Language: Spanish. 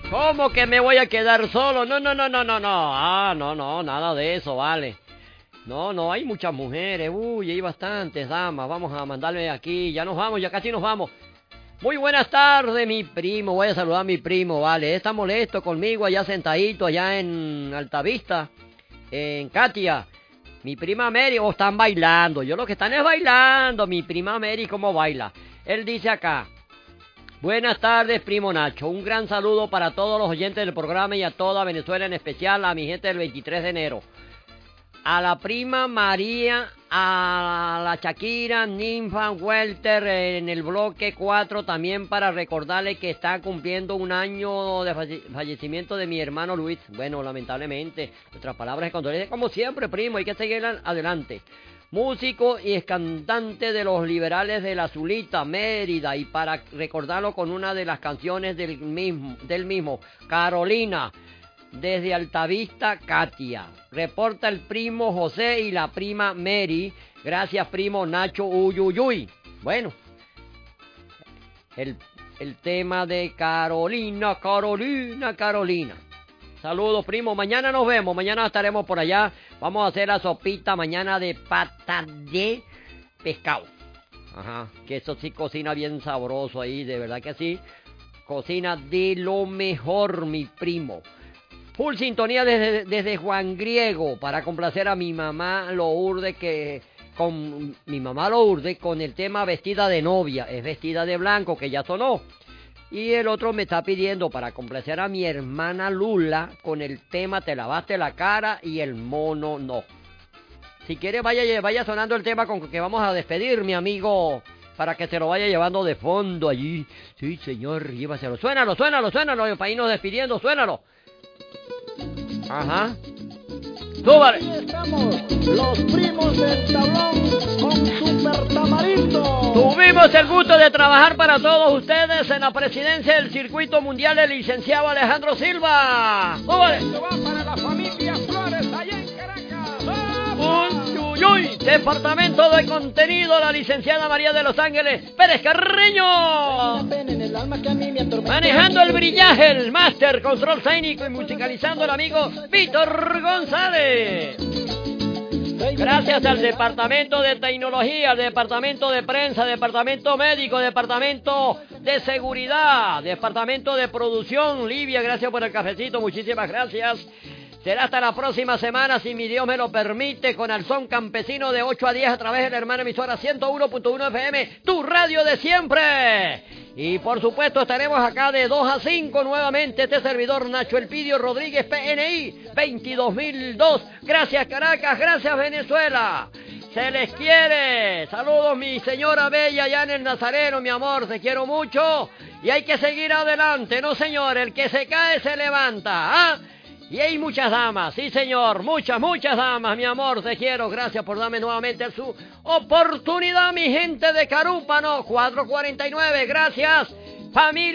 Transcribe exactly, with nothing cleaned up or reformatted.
¿Cómo que me voy a quedar solo? No, no, no, no, no, no. Ah, no, no, nada de eso, vale. No, no, hay muchas mujeres. Uy, hay bastantes damas. Vamos a mandarle aquí. Ya nos vamos, ya casi nos vamos. Muy buenas tardes, mi primo. Voy a saludar a mi primo, vale. Está molesto conmigo allá sentadito, allá en Altavista, en Katia. Mi prima Mary, o están bailando. Yo lo que están es bailando. Mi prima Mary, ¿cómo baila? Él dice acá. Buenas tardes, primo Nacho. Un gran saludo para todos los oyentes del programa y a toda Venezuela, en especial a mi gente del veintitrés de enero. A la prima María, a la Shakira, Ninfa, Welter en el bloque cuatro, también para recordarle que está cumpliendo un año de falle fallecimiento de mi hermano Luis. Bueno, lamentablemente, nuestras palabras de condolencia, como siempre, primo, hay que seguir adelante. Músico y cantante de los Liberales de la Zulita, Mérida, y para recordarlo con una de las canciones del mismo, del mismo Carolina. Desde Altavista, Katia. Reporta el primo José y la prima Mary. Gracias, primo Nacho Uyuyuy. Bueno, el, el tema de Carolina, Carolina, Carolina. Saludos, primo. Mañana nos vemos. Mañana estaremos por allá. Vamos a hacer la sopita mañana de pata de pescado. Ajá, que eso sí cocina bien sabroso ahí, de verdad que sí. Cocina de lo mejor, mi primo. Full sintonía desde, desde Juan Griego para complacer a mi mamá Lourdes, que con mi mamá Lourdes con el tema vestida de novia, es vestida de blanco, que ya sonó. Y el otro me está pidiendo para complacer a mi hermana Lula con el tema te lavaste la cara y el mono no. Si quiere vaya, vaya sonando el tema con que vamos a despedir, mi amigo, para que se lo vaya llevando de fondo allí. Sí, señor, llévaselo. Suénalo, suénalo, suénalo, para irnos despidiendo, suénalo. Ajá. ¡Súbale! Aquí estamos, los primos del tablón con Super Tamarindo. Tuvimos el gusto de trabajar para todos ustedes en la presidencia del circuito mundial el licenciado Alejandro Silva. ¡Súbale! Esto va para la familia Flores allá en Caracas. ¡Uy, uy, uy! Departamento de contenido, la licenciada María de los Ángeles Pérez Carreño. Manejando el brillaje, el máster, control técnico y musicalizando el amigo Víctor González. Gracias al departamento de tecnología, al departamento de prensa, departamento médico, departamento de seguridad, departamento de producción. Livia, gracias por el cafecito, muchísimas gracias. Será hasta la próxima semana, si mi Dios me lo permite, con el son campesino de ocho a diez a través de la hermana emisora ciento uno punto uno F M, tu radio de siempre. Y por supuesto estaremos acá de dos a cinco nuevamente, este servidor Nacho Elpidio Rodríguez, P N I veintidós mil dos. Gracias Caracas, gracias Venezuela. Se les quiere. Saludos mi señora bella allá en el Nazareno, mi amor, te quiero mucho. Y hay que seguir adelante, no señor, el que se cae se levanta, ¿ah? Y hay muchas damas, sí señor, muchas, muchas damas, mi amor, te quiero, gracias por darme nuevamente su oportunidad, mi gente de Carúpano, cuatro cuarenta y nueve, gracias, familia.